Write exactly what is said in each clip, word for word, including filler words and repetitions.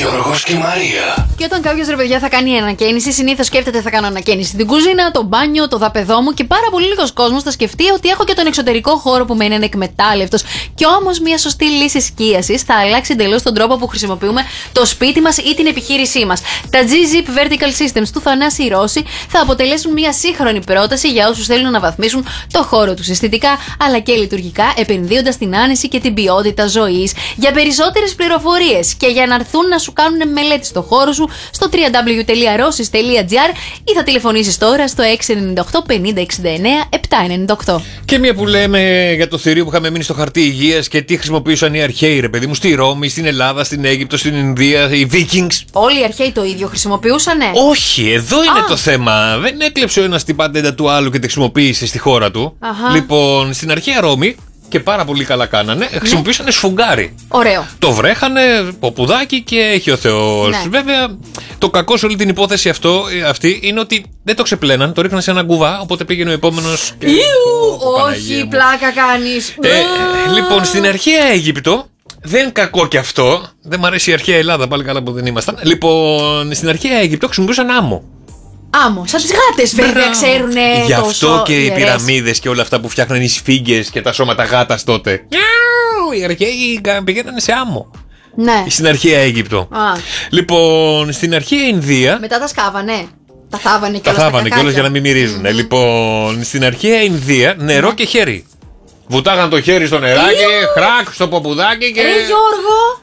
Γιώργος και Μαρία. Και όταν κάποιος ρε παιδιά θα κάνει ανακαίνιση, συνήθως σκέφτεται θα κάνω ανακαίνιση στην κουζίνα, το μπάνιο, το δάπεδό μου και πάρα πολύ λίγος κόσμος θα σκεφτεί ότι έχω και τον εξωτερικό χώρο που μένει ανεκμετάλλευτος. Κι όμως μια σωστή λύση σκίασης θα αλλάξει εντελώς τον τρόπο που χρησιμοποιούμε το σπίτι μας ή την επιχείρησή μας. Τα G-Zip Vertical Systems του Θανάση Ρώση θα αποτελέσουν μια σύγχρονη πρόταση για όσους θέλουν να βαθμίσουν το χώρο τους αισθητικά αλλά και λειτουργικά, επενδύοντας την άνεση και την ποιότητα ζωής. Για περισσότερες πληροφορίες και για να έρθουν να σου κάνουν μελέτη στο χώρο σου, στο double-u double-u double-u τελεία rosys τελεία gr ή θα τηλεφωνήσεις τώρα στο έξι εννιά οκτώ πενήντα εξήντα εννέα επτακόσια ενενήντα οκτώ. Και μια που λέμε για το θηρίο που είχαμε μείνει στο χαρτί υγείας και τι χρησιμοποιούσαν οι αρχαίοι, ρε παιδί μου, στη Ρώμη, στην Ελλάδα, στην Αίγυπτο, στην Ινδία, οι Vikings. Όλοι οι αρχαίοι το ίδιο χρησιμοποιούσανε. Όχι, εδώ είναι Α. το θέμα. Δεν έκλεψε ο ένας την πατέντα του άλλου και τη χρησιμοποίησε στη χώρα του. Αχα. Λοιπόν, στην αρχαία Ρώμη, και πάρα πολύ καλά κάνανε, χρησιμοποιούσαν σφουγγάρι. Ωραίο. Το βρέχανε, ποπουδάκι και έχει ο Θεός. Ναι. Βέβαια, το κακό σε όλη την υπόθεση αυτό, αυτή είναι ότι δεν το ξεπλέναν, το ρίχναν σε έναν κουβά, οπότε πήγαινε ο επόμενος. Και... Ιου, Ω, Παναγία όχι, μου. πλάκα κάνεις. Ε, λοιπόν, στην αρχαία Αίγυπτο, δεν κακό κι αυτό. Δεν μ' αρέσει η αρχαία Ελλάδα, πάλι καλά που δεν ήμασταν. Λοιπόν, στην αρχαία Αίγυπτο χρησιμοποιούσαν άμμο. Άμμο, σαν τις γάτες βέβαια Μπράβο. ξέρουνε. Γι' αυτό τόσο και οι ιερές. πυραμίδες και όλα αυτά που φτιάχναν οι σφίγγες και τα σώματα γάτας τότε. Οι αρχαίοι πηγαίνανε σε άμμο. Ναι. Στην αρχαία Αίγυπτο. Α. Λοιπόν, στην αρχαία Ινδία. Μετά τα σκάβανε. Τα θάβανε Τα κιόλας. θάβανε κιόλας για να μην μυρίζουν. Λοιπόν, στην αρχαία Ινδία νερό και χέρι. Βουτάγαν το χέρι στο νεράκι, χράκ στο ποπουδάκι και. Ρε Γιώργο.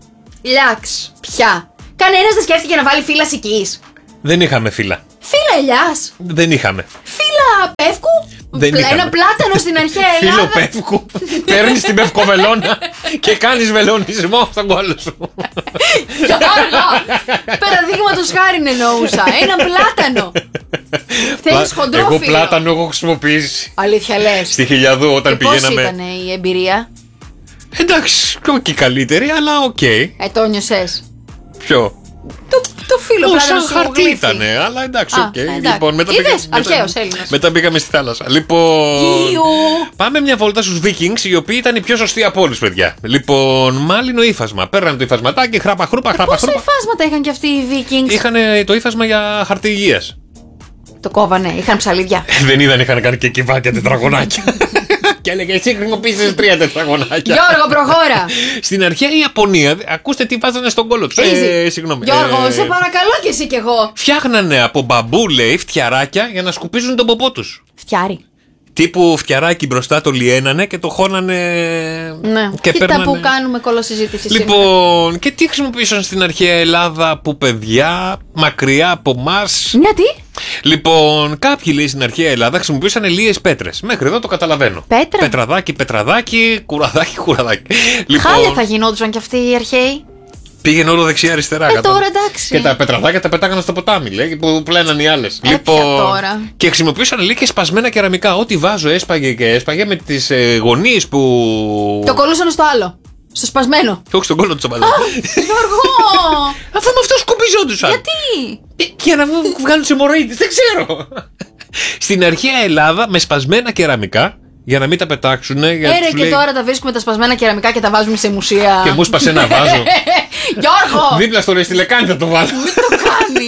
Λιάξ. Πια. Κανένας δεν σκέφτηκε να βάλει φύλλα σικής. Δεν είχαμε φύλλα. Φύλλα ελιάς. Δεν είχαμε. Φύλλα πεύκου. Δεν Πλα- είχαμε. Ένα πλάτανο στην αρχαία Φίλο Ελλάδα. πεύκου. Παίρνεις την πευκοβελώνα και κάνεις βελονισμό στον κόλλο σου. Γιώργο. Παραδείγματος χάριν εννοούσα. Ένα πλάτανο. Θέλεις χοντρό Εγώ φύλλο. πλάτανο έχω χρησιμοποιήσει. Αλήθεια λες. Στη Χιλιαδού όταν Και πώς πηγαίναμε. ήταν η εμπειρία? Εντάξει, όχι καλύτερη, αλλά οκ. Ε, το νιώσες. Ποιο? Το, το φύλλο Όσο πλάτανο σου χαρτί γλύφει. ήταν, αλλά εντάξει, Α, οκ. εντάξει. Λοιπόν, μετά Είδες, πήγα- μετά- αρχαίος Έλληνας. Μετά πήγαμε στη θάλασσα. Λοιπόν. Ιου. Πάμε μια βόλτα στους Vikings, οι οποίοι ήταν οι πιο σωστοί από όλους, παιδιά. Λοιπόν, μάλινο ύφασμα. Παίρνανε το υφασματάκι, χράπα, χρούπα, χράπα, Πόσα χρούπα. υφάσματα είχαν κι αυτοί οι Vikings? Είχαν το ύφασμα για χαρτί υγείας. Το κόβανε, είχαν ψαλίδια. Δεν είδαν, είχαν κάνει και κυβάκια τετραγωνάκια. Και έλεγε εσύ χρησιμοποίησες τρία τετραγωνάκια. Γιώργο, προχώρα. Στην αρχαία Ιαπωνία, ακούστε τι βάζανε στον κόλλο τους. Ε, Easy. συγγνώμη. Γιώργο, Ε, σε παρακαλώ κι εσύ κι εγώ. Φτιάχνανε από μπαμπού, λέει, φτιαράκια για να σκουπίζουν τον ποπό τους. Φτιάρι. Τύπου φτιαράκι μπροστά το λιένανε και το χώνανε. Ναι. Και Κοίτα παίρνανε- που κάνουμε κολοσυζήτηση σήμερα. Λοιπόν, και τι χρησιμοποιήσαν στην αρχαία Ελλάδα που παιδιά μακριά από εμάς. Γιατί? Λοιπόν, κάποιοι λέει στην αρχαία Ελλάδα χρησιμοποιούσαν λίες πέτρες. Μέχρι εδώ το καταλαβαίνω. Πέτρα? Πετραδάκι, πετραδάκι, κουραδάκι, κουραδάκι. Λοιπόν, Χάλια θα γινόντουσαν κι αυτοί οι αρχαίοι. πήγαινε όλο δεξιά-αριστερά. Ε, κατά- τώρα εντάξει. Και τα πετραδάκια τα πετάγανε στο ποτάμι, λέει, που πλέναν οι άλλες. Ε, ποια τώρα. Και χρησιμοποιούσαν λέει και σπασμένα κεραμικά. Ό,τι βάζω έσπαγε και έσπαγε με τις ε, γωνίες που. Το κολούσαν στο άλλο. Στο σπασμένο. Και όχι στον κόλλο του τσαμπαλά. Γιώργο! Αφού με αυτό σκουπιζόντουσαν. Γιατί? Ε, Για να βγουν- βγάλουν τι αιμορροίδες, δεν ξέρω. Στην αρχαία Ελλάδα με σπασμένα κεραμικά για να μην τα πετάξουν. Έρε και τώρα τα βρίσκουμε τα σπασμένα κεραμικά και τα βάζουμε σε μουσεία. Και μου σπασε ένα βάζο. Γιώργο! Δίπλα στο ρε στη λεκάνη θα το βάλω. Μην το κάνει.